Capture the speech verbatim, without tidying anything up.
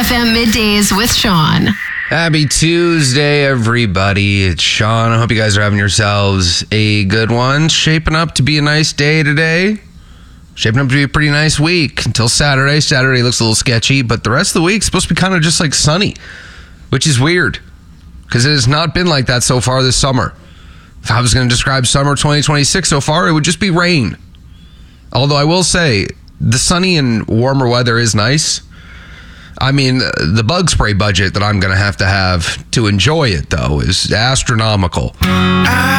F M Middays with Sean. Happy Tuesday, everybody. It's Sean. I hope you guys are having yourselves a good one. Shaping up to be a nice day today. Shaping up to be a pretty nice week until Saturday. Saturday looks a little sketchy, but the rest of the week's supposed to be kind of just like sunny, which is weird because it has not been like that so far this summer. If I was going to describe summer twenty twenty-six so far, it would just be rain. Although I will say the sunny and warmer weather is nice. I mean, the bug spray budget that I'm going to have to have to enjoy it, though, is astronomical.